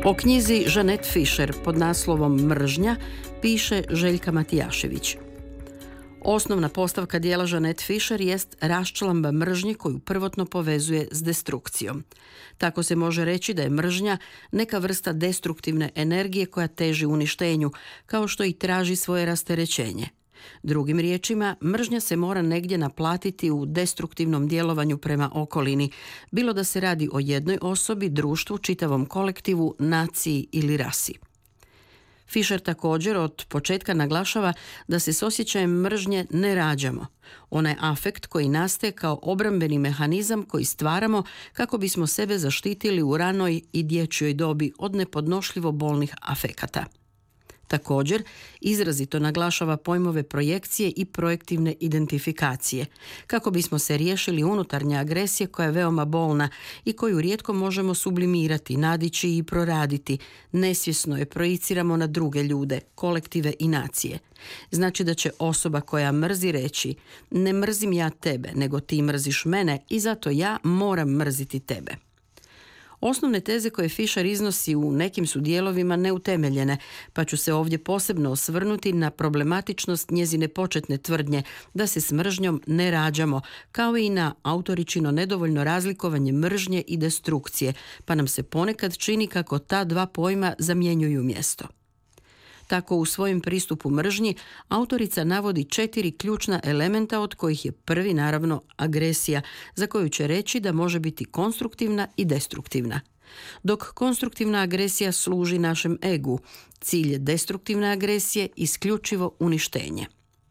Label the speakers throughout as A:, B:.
A: O knjizi Jeanette Fisher pod naslovom Mržnja piše Željka Matijašević. Osnovna postavka dijela Jeanette Fisher jest raščlamba mržnje koju prvotno povezuje s destrukcijom. Tako se može reći da je mržnja neka vrsta destruktivne energije koja teži uništenju, kao što i traži svoje rasterećenje. Drugim riječima, mržnja se mora negdje naplatiti u destruktivnom djelovanju prema okolini, bilo da se radi o jednoj osobi, društvu, čitavom kolektivu, naciji ili rasi. Fisher također od početka naglašava da se s osjećajem mržnje ne rađamo. Ona je afekt koji nastaje kao obrambeni mehanizam koji stvaramo kako bismo sebe zaštitili u ranoj i dječjoj dobi od nepodnošljivo bolnih afekata. Također, izrazito naglašava pojmove projekcije i projektivne identifikacije, kako bismo se riješili unutarnje agresije koja je veoma bolna i koju rijetko možemo sublimirati, nadići i proraditi. Nesvjesno je projiciramo na druge ljude, kolektive i nacije. Znači da će osoba koja mrzi reći: ne mrzim ja tebe, nego ti mrziš mene i zato ja moram mrziti tebe. Osnovne teze koje Fisher iznosi u nekim su dijelovima neutemeljene, pa ću se ovdje posebno osvrnuti na problematičnost njezine početne tvrdnje da se s mržnjom ne rađamo, kao i na autoričino nedovoljno razlikovanje mržnje i destrukcije, pa nam se ponekad čini kako ta dva pojma zamjenjuju mjesto. Tako u svojem pristupu mržnji autorica navodi 4 ključna elementa, od kojih je prvi naravno agresija, za koju će reći da može biti konstruktivna i destruktivna. Dok konstruktivna agresija služi našem egu, cilj je destruktivne agresije isključivo uništenje.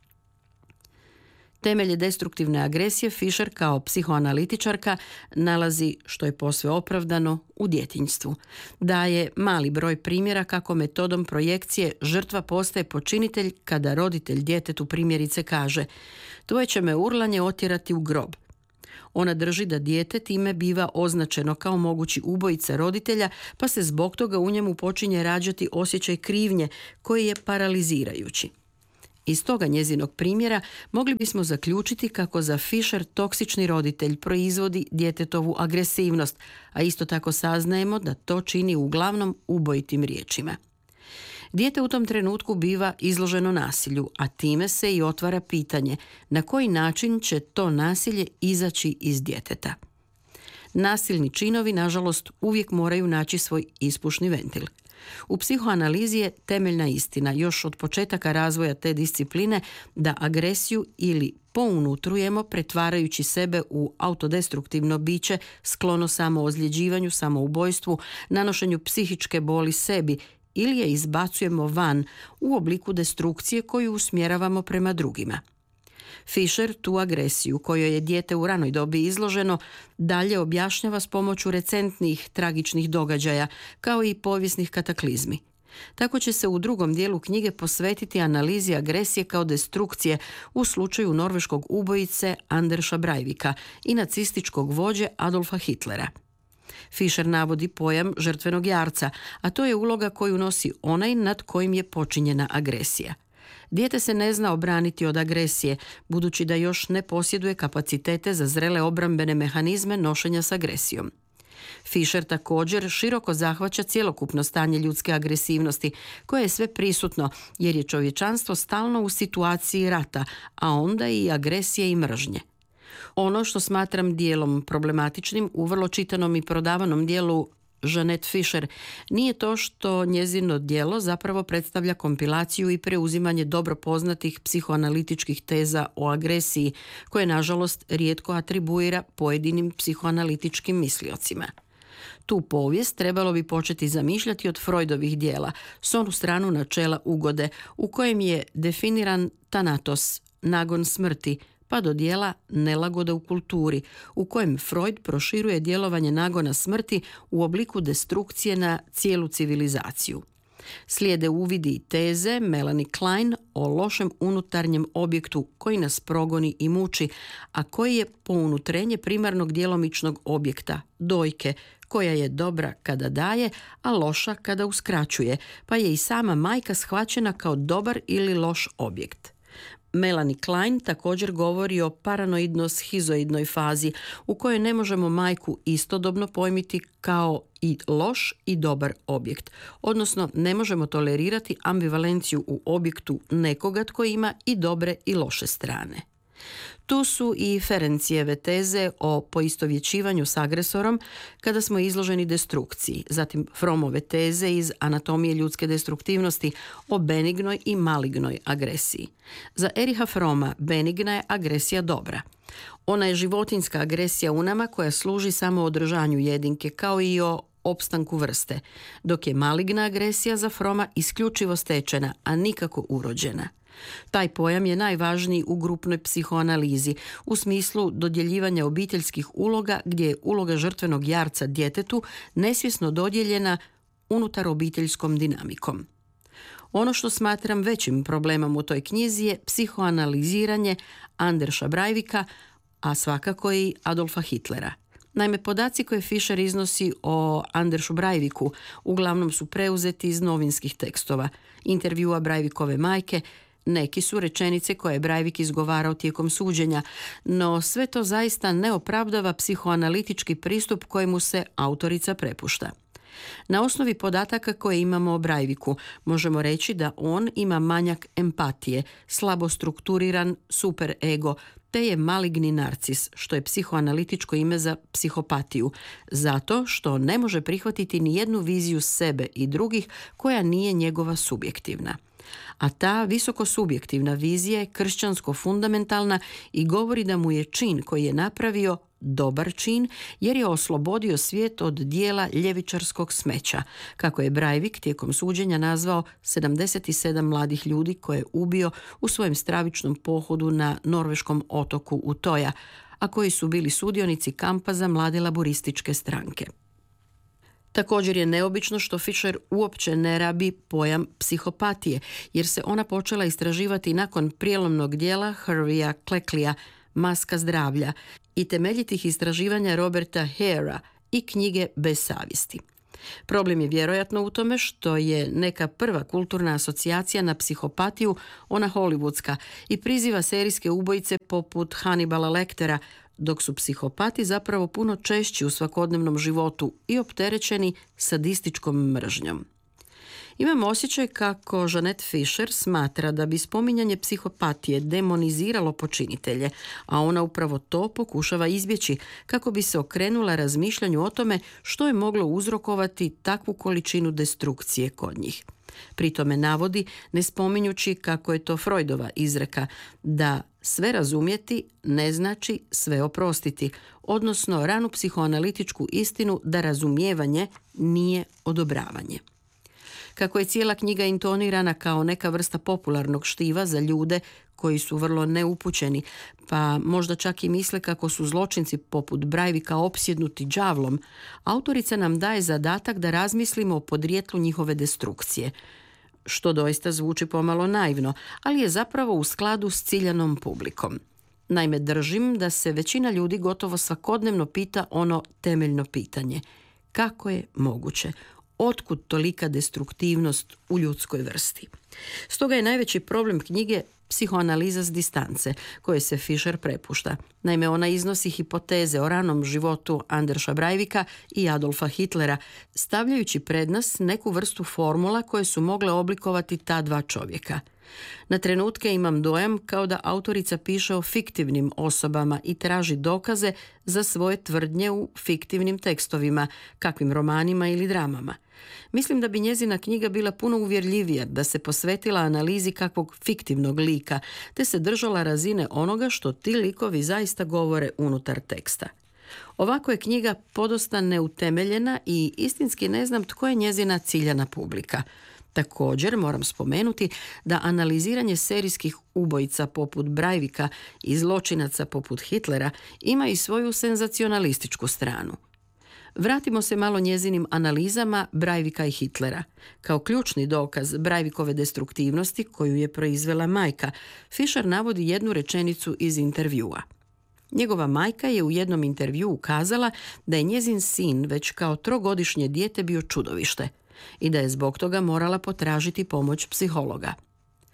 A: Temelje destruktivne agresije Fisher kao psihoanalitičarka nalazi, što je posve opravdano, u djetinjstvu. Daje mali broj primjera kako metodom projekcije žrtva postaje počinitelj kada roditelj djetetu primjerice kaže: tvoje će me urlanje otjerati u grob. Ona drži da dijete time biva označeno kao mogući ubojica roditelja, pa se zbog toga u njemu počinje rađati osjećaj krivnje koji je paralizirajući. Iz toga njezinog primjera mogli bismo zaključiti kako za Fisher toksični roditelj proizvodi djetetovu agresivnost, a isto tako saznajemo da to čini uglavnom ubojitim riječima. Dijete u tom trenutku biva izloženo nasilju, a time se i otvara pitanje na koji način će to nasilje izaći iz djeteta. Nasilni činovi, nažalost, uvijek moraju naći svoj ispušni ventil. U psihoanalizi je temeljna istina još od početaka razvoja te discipline da agresiju ili pounutrujemo pretvarajući sebe u autodestruktivno biće sklono samoozljeđivanju, samoubojstvu, nanošenju psihičke boli sebi ili je izbacujemo van u obliku destrukcije koju usmjeravamo prema drugima. Fisher tu agresiju kojoj je dijete u ranoj dobi izloženo dalje objašnjava s pomoću recentnih tragičnih događaja kao i povijesnih kataklizmi. Tako će se u drugom dijelu knjige posvetiti analizi agresije kao destrukcije u slučaju norveškog ubojice Andersa Breivika i nacističkog vođe Adolfa Hitlera. Fisher navodi pojam žrtvenog jarca, a to je uloga koju nosi onaj nad kojim je počinjena agresija. Dijete se ne zna obraniti od agresije, budući da još ne posjeduje kapacitete za zrele obrambene mehanizme nošenja s agresijom. Fisher također široko zahvaća cjelokupno stanje ljudske agresivnosti, koje je sve prisutno, jer je čovječanstvo stalno u situaciji rata, a onda i agresije i mržnje. Ono što smatram dijelom problematičnim u vrlo čitanom i prodavanom dijelu Jeanette Fisher nije to što njezino djelo zapravo predstavlja kompilaciju i preuzimanje dobro poznatih psihoanalitičkih teza o agresiji, koje nažalost rijetko atribuira pojedinim psihoanalitičkim misliocima. Tu povijest trebalo bi početi zamišljati od Freudovih djela, s onu stranu načela ugode, u kojem je definiran tanatos, nagon smrti, pa do dijela nelagoda u kulturi, u kojem Freud proširuje djelovanje nagona smrti u obliku destrukcije na cijelu civilizaciju. Slijede uvidi i teze Melanie Klein o lošem unutarnjem objektu koji nas progoni i muči, a koji je pounutrenje primarnog djelomičnog objekta, dojke, koja je dobra kada daje, a loša kada uskraćuje, pa je i sama majka shvaćena kao dobar ili loš objekt. Melanie Klein također govori o paranoidno-schizoidnoj fazi u kojoj ne možemo majku istodobno pojmiti kao i loš i dobar objekt, odnosno ne možemo tolerirati ambivalenciju u objektu nekoga tko ima i dobre i loše strane. Tu su i Ferencijeve teze o poistovjećivanju s agresorom kada smo izloženi destrukciji, zatim Frommove teze iz Anatomije ljudske destruktivnosti o benignoj i malignoj agresiji. Za Ericha Fromma benigna je agresija dobra. Ona je životinjska agresija u nama koja služi samo održanju jedinke, kao i o opstanku vrste, dok je maligna agresija za Fromma isključivo stečena, a nikako urođena. Taj pojam je najvažniji u grupnoj psihoanalizi u smislu dodjeljivanja obiteljskih uloga gdje je uloga žrtvenog jarca djetetu nesvjesno dodijeljena unutar obiteljskom dinamikom. Ono što smatram većim problemom u toj knjizi je psihoanaliziranje Andersa Breivika, a svakako i Adolfa Hitlera. Naime, podaci koje Fisher iznosi o Andersu Breiviku uglavnom su preuzeti iz novinskih tekstova, intervjua Breivikove majke. Neki su rečenice koje je Breivik izgovarao tijekom suđenja, no sve to zaista ne opravdava psihoanalitički pristup kojemu se autorica prepušta. Na osnovi podataka koje imamo o Breiviku možemo reći da on ima manjak empatije, slabo strukturiran superego, te je maligni narcis, što je psihoanalitičko ime za psihopatiju, zato što ne može prihvatiti ni jednu viziju sebe i drugih koja nije njegova subjektivna. A ta visoko subjektivna vizija je kršćansko-fundamentalna i govori da mu je čin koji je napravio dobar čin jer je oslobodio svijet od dijela ljevičarskog smeća, kako je Breivik tijekom suđenja nazvao 77 mladih ljudi koje je ubio u svojem stravičnom pohodu na norveškom otoku Utoja, a koji su bili sudionici kampa za mlade laborističke stranke. Također je neobično što Fisher uopće ne rabi pojam psihopatije, jer se ona počela istraživati nakon prijelomnog dijela Harveya Clecklya Maska zdravlja i temeljitih istraživanja Roberta Harea i knjige Bez savjesti. Problem je vjerojatno u tome što je neka prva kulturna asocijacija na psihopatiju ona hollywoodska i priziva serijske ubojice poput Hannibala Lectera, dok su psihopati zapravo puno češći u svakodnevnom životu i opterećeni sadističkom mržnjom. Imam osjećaj kako Jeanette Fisher smatra da bi spominjanje psihopatije demoniziralo počinitelje, a ona upravo to pokušava izbjeći kako bi se okrenula razmišljanju o tome što je moglo uzrokovati takvu količinu destrukcije kod njih. Pri tome navodi, ne spominjući kako je to Freudova izreka, da sve razumjeti ne znači sve oprostiti, odnosno ranu psihoanalitičku istinu da razumijevanje nije odobravanje. Kako je cijela knjiga intonirana kao neka vrsta popularnog štiva za ljude koji su vrlo neupućeni, pa možda čak i misle kako su zločinci poput Breivika opsjednuti đavlom, autorica nam daje zadatak da razmislimo o podrijetlu njihove destrukcije, što doista zvuči pomalo naivno, ali je zapravo u skladu s ciljanom publikom. Naime, držim da se većina ljudi gotovo svakodnevno pita ono temeljno pitanje: kako je moguće? Otkud tolika destruktivnost u ljudskoj vrsti? Stoga je najveći problem knjige psihoanaliza s distance, koje se Fisher prepušta. Naime, ona iznosi hipoteze o ranom životu Andersa Breivika i Adolfa Hitlera, stavljajući pred nas neku vrstu formula koje su mogle oblikovati ta dva čovjeka. Na trenutke imam dojam kao da autorica piše o fiktivnim osobama i traži dokaze za svoje tvrdnje u fiktivnim tekstovima, kakvim romanima ili dramama. Mislim da bi njezina knjiga bila puno uvjerljivija da se posvetila analizi kakvog fiktivnog lika, te se držala razine onoga što ti likovi zaista govore unutar teksta. Ovako je knjiga podosta neutemeljena i istinski ne znam tko je njezina ciljana publika. Također moram spomenuti da analiziranje serijskih ubojica poput Breivika i zločinaca poput Hitlera ima i svoju senzacionalističku stranu. Vratimo se malo njezinim analizama Breivika i Hitlera. Kao ključni dokaz Breivikove destruktivnosti koju je proizvela majka, Fisher navodi jednu rečenicu iz intervjua. Njegova majka je u jednom intervjuu ukazala da je njezin sin već kao 3-godišnje dijete bio čudovište i da je zbog toga morala potražiti pomoć psihologa.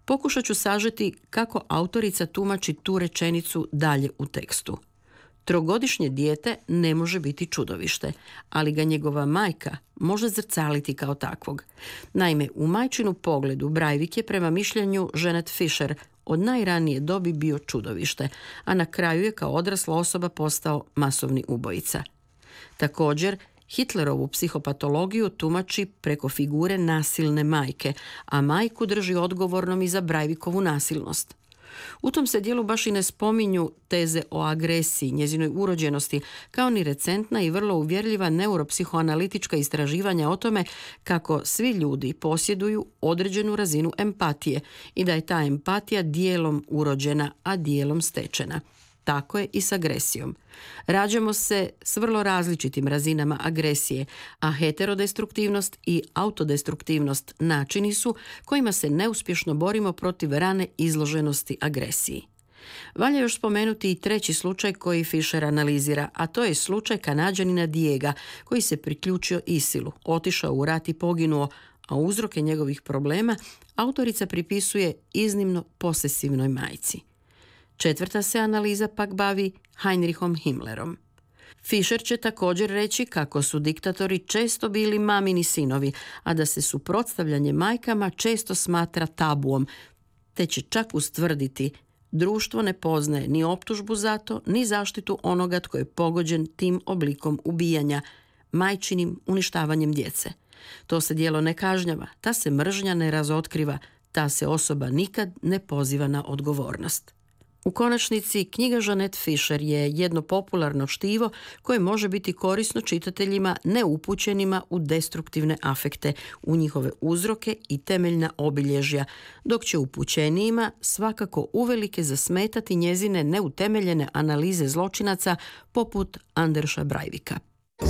A: Pokušat ću sažeti kako autorica tumači tu rečenicu dalje u tekstu. Trogodišnje dijete ne može biti čudovište, ali ga njegova majka može zrcaliti kao takvog. Naime, u majčinu pogledu Breivik je prema mišljenju Jeanette Fisher od najranije dobi bio čudovište, a na kraju je kao odrasla osoba postao masovni ubojica. Također, Hitlerovu psihopatologiju tumači preko figure nasilne majke, a majku drži odgovornom i za Breivikovu nasilnost. U tom se dijelu baš i ne spominju teze o agresiji, njezinoj urođenosti, kao ni recentna i vrlo uvjerljiva neuropsihoanalitička istraživanja o tome kako svi ljudi posjeduju određenu razinu empatije i da je ta empatija dijelom urođena, a dijelom stečena. Tako je i s agresijom. Rađamo se s vrlo različitim razinama agresije, a heterodestruktivnost i autodestruktivnost načini su kojima se neuspješno borimo protiv rane izloženosti agresiji. Valja još spomenuti i treći slučaj koji Fisher analizira, a to je slučaj Kanađanina Diega, koji se priključio ISIL-u, otišao u rat i poginuo, a uzroke njegovih problema autorica pripisuje iznimno posesivnoj majci. Četvrta se analiza pak bavi Heinrichom Himmlerom. Fisher će također reći kako su diktatori često bili mamini sinovi, a da se suprotstavljanje majkama često smatra tabuom, te će čak ustvrditi društvo ne poznaje ni optužbu za to, ni zaštitu onoga tko je pogođen tim oblikom ubijanja, majčinim uništavanjem djece. To se djelo ne kažnjava, ta se mržnja ne razotkriva, ta se osoba nikad ne poziva na odgovornost. U konačnici, knjiga Jeanette Fisher je jedno popularno štivo koje može biti korisno čitateljima neupućenima u destruktivne afekte, u njihove uzroke i temeljna obilježja, dok će upućenijima svakako uvelike zasmetati njezine neutemeljene analize zločinaca poput Andersa Breivika.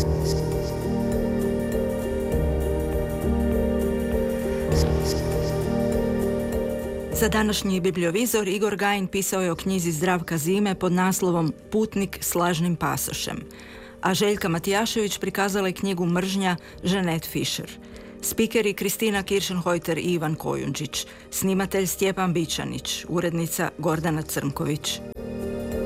B: Za današnji bibliovizor Igor Gajin pisao je o knjizi Zdravka Zime pod naslovom Putnik s lažnim pasošem, a Željka Matijašević prikazala je knjigu Mržnja Jeanette Fisher. Spikeri Kristina Kiršenhojter i Ivan Kojundžić, snimatelj Stjepan Bičanić, urednica Gordana Crnković.